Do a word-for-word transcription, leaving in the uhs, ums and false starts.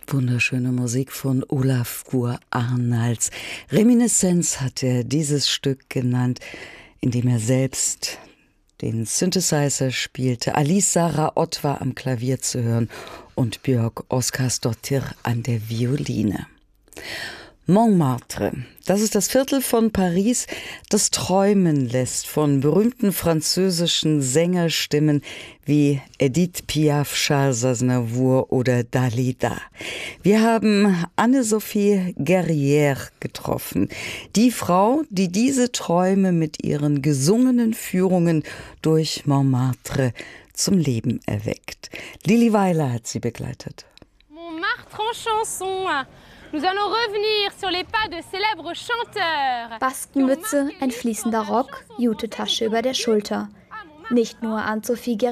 Wunderschöne Musik von Olafur Arnalds. Reminiszenz hat er dieses Stück genannt, in dem er selbst den Synthesizer spielte. Alice Sarah Ott war am Klavier zu hören und Björk Óskarsdóttir an der Violine. Montmartre, das ist das Viertel von Paris, das träumen lässt von berühmten französischen Sängerstimmen wie Edith Piaf, Charles Aznavour oder Dalida. Wir haben Anne-Sophie Guerrière getroffen, die Frau, die diese Träume mit ihren gesungenen Führungen durch Montmartre zum Leben erweckt. Lili Weiler hat sie begleitet. Montmartre en chanson. Nous allons revenir sur les pas de célèbres chanteurs. Baskenmütze, ein fließender Rock, Jutetasche über der Schulter. Nicht nur Anne-Sophie Guerrière